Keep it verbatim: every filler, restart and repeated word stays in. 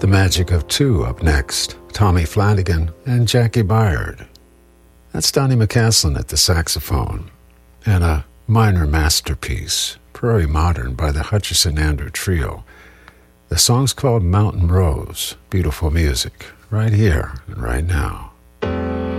The Magic of Two up next, Tommy Flanagan and Jackie Byard. That's Donny McCaslin at the saxophone, and a minor masterpiece, Prairie Modern by the Hutcherson Andrew Trio. The song's called Mountain Rose. Beautiful music, right here and right now.